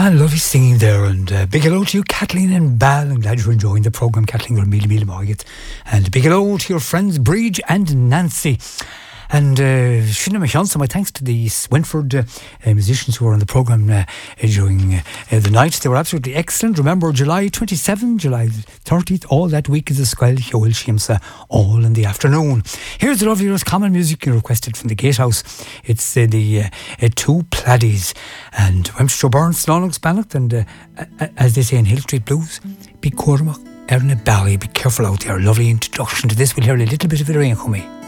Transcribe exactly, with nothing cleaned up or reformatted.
Ah, lovely singing there, and uh, big hello to you, Kathleen and Bal. I'm glad you're enjoying the programme, Kathleen. You're mille mille morget. And big hello to your friends Bridge and Nancy. And Shinna uh, my thanks to the Wentford uh, uh, musicians who were on the programme uh, during uh, uh, the night. They were absolutely excellent. Remember, July twenty-seventh, July thirtieth, all that week is a Squel Hewell Shimsa, all in the afternoon. Here's the lovely common music you requested from the Gatehouse. It's uh, the uh, uh, Two Pladdies and Wemster Burns, Slannox Bannock, and uh, uh, as they say in Hill Street Blues, be Cormac, Erna Bally. Be careful out there. Lovely introduction to this. We'll hear a little bit of it rain coming.